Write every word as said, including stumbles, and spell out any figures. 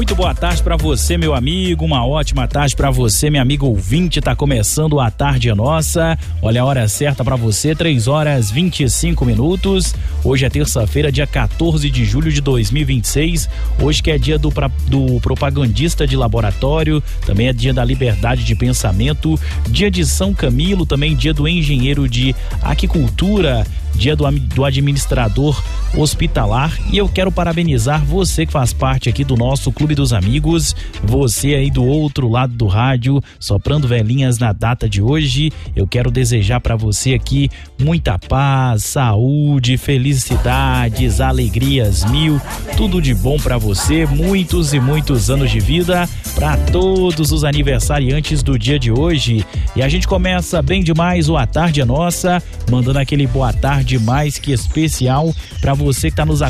Muito boa tarde para você, meu amigo, uma ótima tarde para você, minha amiga ouvinte. Tá começando a Tarde é Nossa. Olha a hora certa para você, três horas e vinte e cinco minutos. Hoje é terça-feira, dia quatorze de julho de dois mil e vinte e seis. Hoje que é dia do, pra, do propagandista de laboratório, também é dia da liberdade de pensamento, dia de São Camilo, também dia do engenheiro de aquicultura, dia do, do administrador hospitalar. E eu quero parabenizar você que faz parte aqui do nosso Clube dos Amigos, você aí do outro lado do rádio, soprando velhinhas na data de hoje. Eu quero desejar para você aqui muita paz, saúde, felicidades, alegrias mil, tudo de bom para você, muitos e muitos anos de vida para todos os aniversariantes do dia de hoje. E a gente começa bem demais o A Tarde é Nossa, mandando aquele boa tarde mais que especial para você que está nos